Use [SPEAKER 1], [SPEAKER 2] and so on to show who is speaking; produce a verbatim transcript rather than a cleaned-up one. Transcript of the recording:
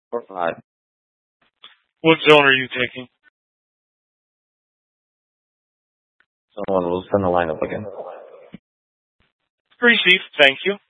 [SPEAKER 1] Or five.
[SPEAKER 2] What zone are you taking?
[SPEAKER 1] Someone will send the lineup again.
[SPEAKER 2] Received. Thank you.